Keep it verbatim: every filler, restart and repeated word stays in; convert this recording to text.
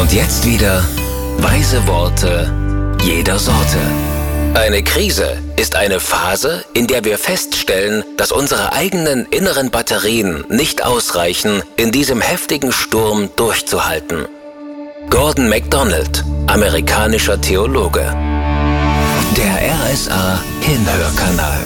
Und jetzt wieder weise Worte jeder Sorte. Eine Krise ist eine Phase, in der wir feststellen, dass unsere eigenen inneren Batterien nicht ausreichen, in diesem heftigen Sturm durchzuhalten. Gordon MacDonald, amerikanischer Theologe. Der R S A Hinhörkanal.